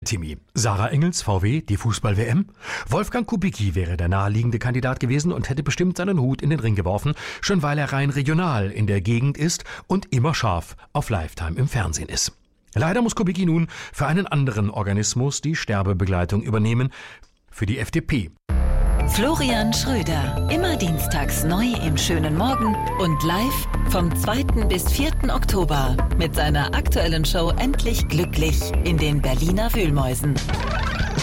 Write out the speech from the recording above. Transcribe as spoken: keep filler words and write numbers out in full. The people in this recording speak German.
Timmy. Sarah Engels, V W, die Fußball-W M. Wolfgang Kubicki wäre der naheliegende Kandidat gewesen und hätte bestimmt seinen Hut in den Ring geworfen, schon weil er rein regional in der Gegend ist und immer scharf auf Lifetime im Fernsehen ist. Leider muss Kubicki nun für einen anderen Organismus die Sterbebegleitung übernehmen, für die F D P. Florian Schröder, immer dienstags neu im schönen Morgen und live vom zweiten bis vierten Oktober mit seiner aktuellen Show Endlich Glücklich in den Berliner Wühlmäusen.